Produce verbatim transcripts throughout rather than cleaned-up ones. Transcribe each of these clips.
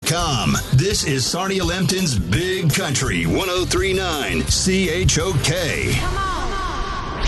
com. This is Sarnia Lambton's Big Country one oh three point nine C H O K. Come on.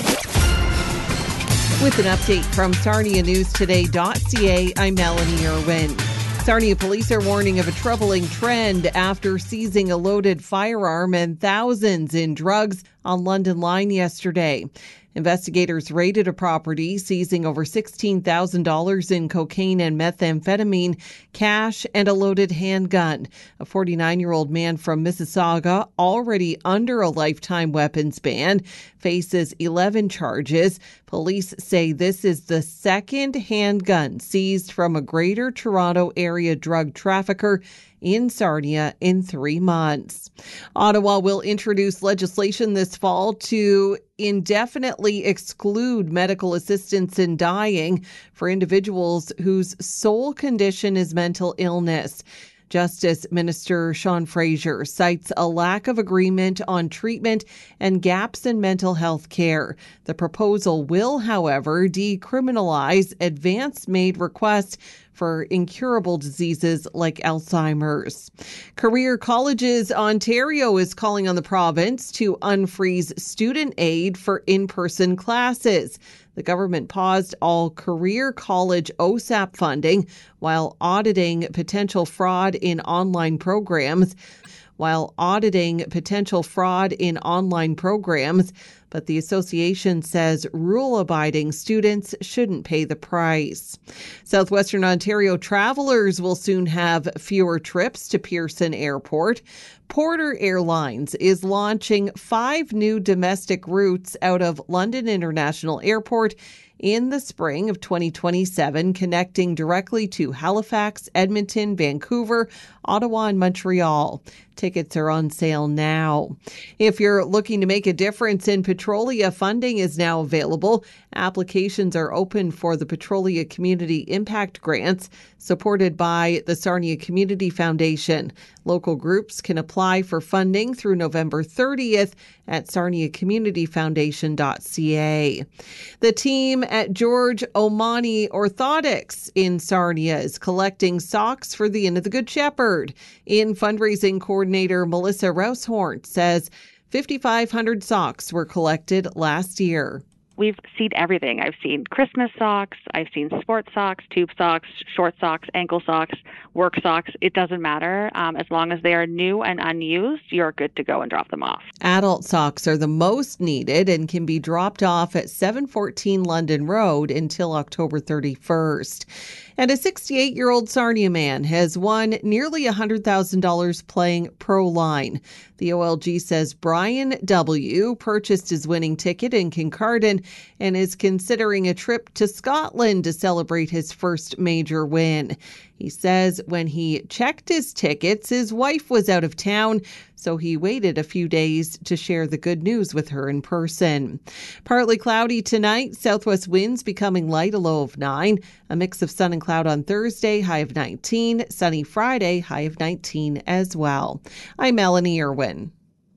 With an update from Sarnia News Today dot C A, I'm Melanie Irwin. Sarnia police are warning of a troubling trend after seizing a loaded firearm and thousands in drugs on London Line yesterday. Investigators raided a property, seizing over sixteen thousand dollars in cocaine and methamphetamine, cash, and a loaded handgun. A forty-nine-year-old man from Mississauga, already under a lifetime weapons ban, faces eleven charges. Police say this is the second handgun seized from a Greater Toronto Area drug trafficker in Sarnia in three months. Ottawa will introduce legislation this fall to indefinitely exclude medical assistance in dying for individuals whose sole condition is mental illness. Justice Minister Sean Fraser cites a lack of agreement on treatment and gaps in mental health care. The proposal will, however, decriminalize advance-made requests for incurable diseases like Alzheimer's. Career Colleges Ontario is calling on the province to unfreeze student aid for in-person classes. The government paused all career college O S A P funding while auditing potential fraud in online programs. While auditing potential fraud in online programs, but the association says rule-abiding students shouldn't pay the price. Southwestern Ontario travelers will soon have fewer trips to Pearson Airport. Porter Airlines is launching five new domestic routes out of London International Airport in the spring of twenty twenty-seven, connecting directly to Halifax, Edmonton, Vancouver, Ottawa, and Montreal. Tickets are on sale now. If you're looking to make a difference in Petrolia, funding is now available. Applications are open for the Petrolia Community Impact Grants, supported by the Sarnia Community Foundation. Local groups can apply for funding through November thirtieth at sarnia community foundation dot c a. The team at George Omani Orthotics in Sarnia is collecting socks for the Inn of the Good Shepherd. In fundraising coordinator Melissa Roushorn says fifty-five hundred socks were collected last year. We've seen everything. I've seen Christmas socks, I've seen sports socks, tube socks, short socks, ankle socks, work socks. It doesn't matter. Um, as long as they are new and unused, you're good to go and drop them off. Adult socks are the most needed and can be dropped off at seven fourteen London Road until October thirty-first. And a sixty-eight-year-old Sarnia man has won nearly one hundred thousand dollars playing Proline. The O L G says Brian W. purchased his winning ticket in Kincardine and is considering a trip to Scotland to celebrate his first major win. He says when he checked his tickets, his wife was out of town, so he waited a few days to share the good news with her in person. Partly cloudy tonight, southwest winds becoming light, a low of nine. A mix of sun and cloud on Thursday, high of nineteen. Sunny Friday, high of nineteen as well. I'm Melanie Irwin.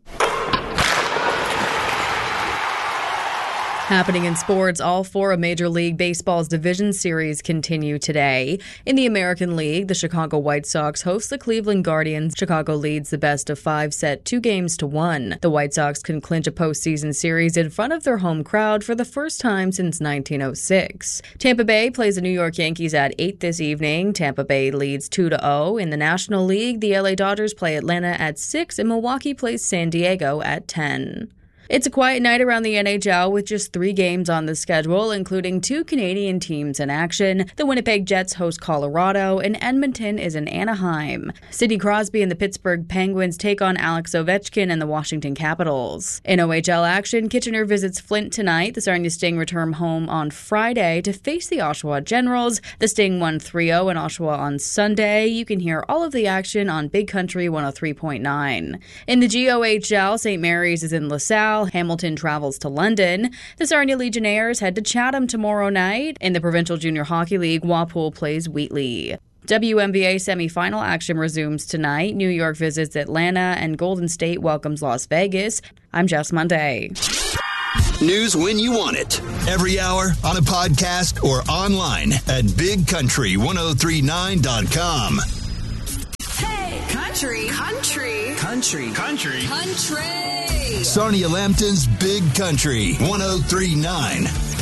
Happening in sports, all four of Major League Baseball's division series continue today. In the American League, the Chicago White Sox host the Cleveland Guardians. Chicago leads the best of five set two games to one. The White Sox can clinch a postseason series in front of their home crowd for the first time since nineteen oh six. Tampa Bay plays the New York Yankees at eight this evening. Tampa Bay leads two to oh. In the National League, the L A Dodgers play Atlanta at six and Milwaukee plays San Diego at ten. It's a quiet night around the N H L with just three games on the schedule, including two Canadian teams in action. The Winnipeg Jets host Colorado, and Edmonton is in Anaheim. Sidney Crosby and the Pittsburgh Penguins take on Alex Ovechkin and the Washington Capitals. In O H L action, Kitchener visits Flint tonight. The Sarnia Sting return home on Friday to face the Oshawa Generals. The Sting won three oh in Oshawa on Sunday. You can hear all of the action on Big Country one oh three point nine. In the G O H L, Saint Mary's is in LaSalle. Hamilton travels to London. The Sarnia Legionnaires head to Chatham tomorrow night. In the Provincial Junior Hockey League, Walpole plays Wheatley. W N B A semifinal action resumes tonight. New York visits Atlanta and Golden State welcomes Las Vegas. I'm Jess Monday. News when you want it. Every hour on a podcast or online at big country ten thirty-nine dot com. Country. Country. Country. Country. Country. Sarnia Lambton's Big Country, one oh three point nine.